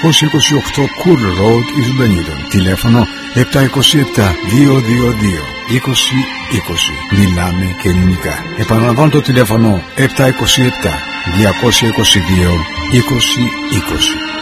Cool Road εις Benidorm. Τηλέφωνο 727-222-2020. Μιλάμε και ελληνικά. Επαναλαμβάνω το τηλέφωνο 727-222-2020.